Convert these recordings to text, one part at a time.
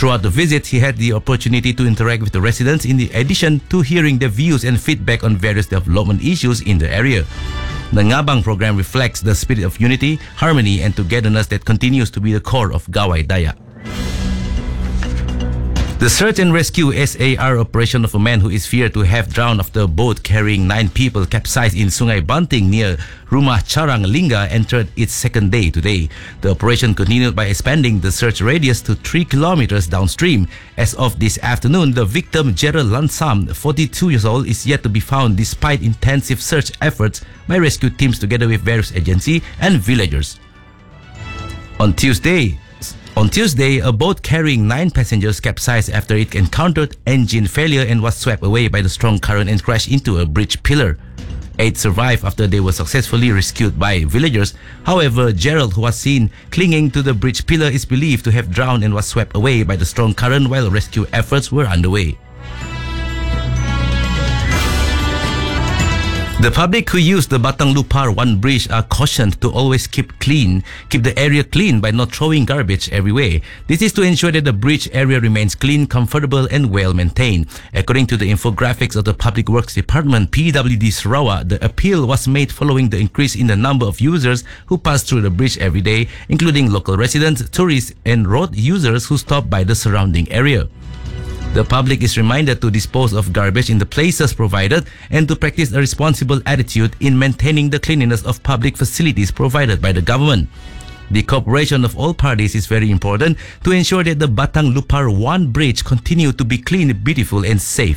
Throughout the visit, he had the opportunity to interact with the residents in addition to hearing their views and feedback on various development issues in the area. The Ngabang program reflects the spirit of unity, harmony and togetherness that continues to be the core of Gawai Dayak. The search and rescue SAR operation of a man who is feared to have drowned after a boat carrying 9 people capsized in Sungai Banting near Rumah Charang Lingga entered its second day today. The operation continued by expanding the search radius to 3 kilometers downstream. As of this afternoon, the victim Gerald Lansam, 42 years old, is yet to be found despite intensive search efforts by rescue teams together with various agencies and villagers. On Tuesday, a boat carrying 9 passengers capsized after it encountered engine failure and was swept away by the strong current and crashed into a bridge pillar. 8 survived after they were successfully rescued by villagers. However, Gerald, who was seen clinging to the bridge pillar, is believed to have drowned and was swept away by the strong current while rescue efforts were underway. The public who use the Batang Lupar 1 bridge are cautioned to always keep the area clean by not throwing garbage everywhere. This is to ensure that the bridge area remains clean, comfortable and well maintained. According to the infographics of the Public Works Department, PWD Sarawak, the appeal was made following the increase in the number of users who pass through the bridge every day, including local residents, tourists and road users who stop by the surrounding area. The public is reminded to dispose of garbage in the places provided and to practice a responsible attitude in maintaining the cleanliness of public facilities provided by the government. The cooperation of all parties is very important to ensure that the Batang Lupar 1 bridge continue to be clean, beautiful and safe.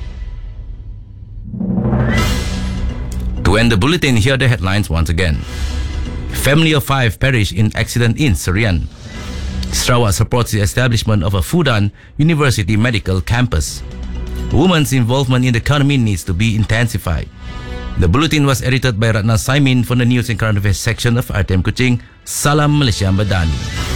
To end the bulletin, here are the headlines once again. Family of 5 perished in accident in Serian. Sarawak supports the establishment of a Fudan University Medical Campus. Women's involvement in the economy needs to be intensified. The bulletin was edited by Ratna Saimin from the News and Current Affairs section of RTM Kuching. Salam Malaysia Madani.